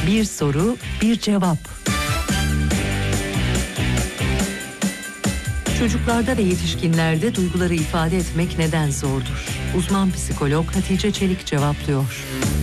Bir soru, bir cevap. Çocuklarda ve yetişkinlerde duyguları ifade etmek neden zordur? Uzman psikolog Hatice Çelik cevaplıyor.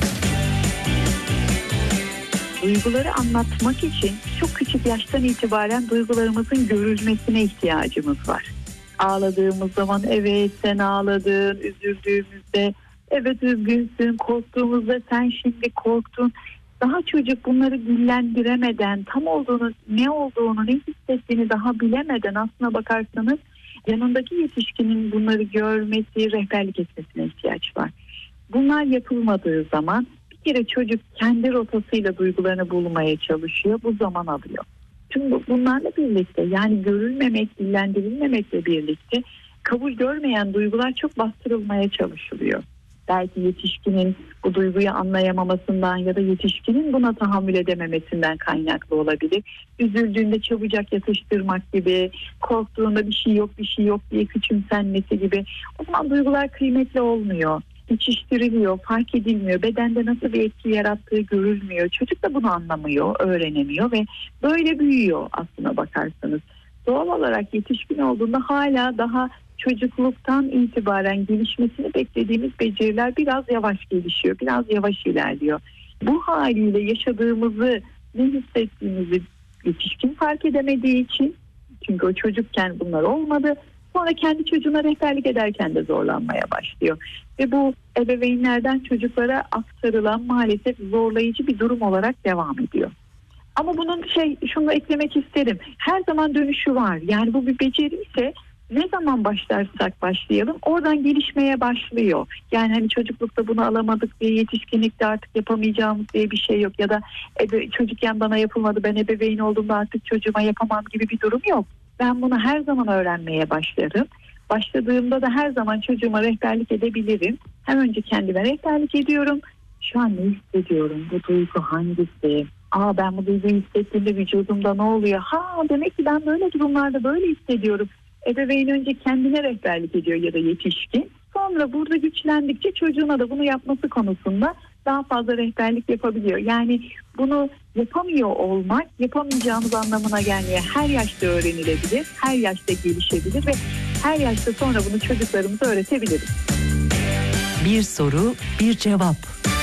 Duyguları anlatmak için çok küçük yaştan itibaren duygularımızın görülmesine ihtiyacımız var. Ağladığımız zaman evet sen ağladın, üzüldüğümüzde evet üzgünsün, korktuğumuzda sen şimdi korktun. Daha çocuk bunları dillendiremeden, tam olduğunu, ne olduğunu, ne hissettiğini daha bilemeden aslına bakarsanız yanındaki yetişkinin bunları görmesi, rehberlik etmesine ihtiyaç var. Bunlar yapılmadığı zaman bir kere çocuk kendi rotasıyla duygularını bulmaya çalışıyor, bu zaman alıyor. Tüm bunlarla birlikte, yani görülmemek, dillendirilmemekle birlikte kabul görmeyen duygular çok bastırılmaya çalışılıyor. Belki yetişkinin bu duyguyu anlayamamasından ya da yetişkinin buna tahammül edememesinden kaynaklı olabilir. Üzüldüğünde çabucak yatıştırmak gibi, korktuğunda bir şey yok diye küçümsenmesi gibi. O zaman duygular kıymetli olmuyor, geçiştiriliyor, fark edilmiyor, bedende nasıl bir etki yarattığı görülmüyor. Çocuk da bunu anlamıyor, öğrenemiyor ve böyle büyüyor aslına bakarsanız. Doğal olarak yetişkin olduğunda hala daha çocukluktan itibaren gelişmesini beklediğimiz beceriler biraz yavaş gelişiyor, biraz yavaş ilerliyor. Bu haliyle yaşadığımızı, ne hissettiğimizi yetişkin fark edemediği için, çünkü o çocukken bunlar olmadı, sonra kendi çocuğuna rehberlik ederken de zorlanmaya başlıyor. Ve bu ebeveynlerden çocuklara aktarılan maalesef zorlayıcı bir durum olarak devam ediyor. Ama bunun şunu eklemek isterim. Her zaman dönüşü var. Yani bu bir beceri ise ne zaman başlarsak başlayalım oradan gelişmeye başlıyor. Yani hani çocuklukta bunu alamadık diye yetişkinlikte artık yapamayacağımız diye bir şey yok. Ya da çocukken bana yapılmadı, ben ebeveyn olduğumda artık çocuğuma yapamam gibi bir durum yok. Ben bunu her zaman öğrenmeye başlarım. Başladığımda da her zaman çocuğuma rehberlik edebilirim. Hem önce kendime rehberlik ediyorum. Şu an ne hissediyorum? Bu duygu hangisi? Ben bu duyguyu hissettiğimde vücudumda ne oluyor? Demek ki ben böyle durumlarda böyle hissediyorum. Ebeveyn önce kendine rehberlik ediyor ya da yetişkin. Sonra burada güçlendikçe çocuğuna da bunu yapması konusunda daha fazla rehberlik yapabiliyor. Yani bunu yapamıyor olmak yapamayacağımız anlamına gelmiyor. Her yaşta öğrenilebilir, her yaşta gelişebilir ve her yaşta sonra bunu çocuklarımıza öğretebiliriz. Bir soru, bir cevap.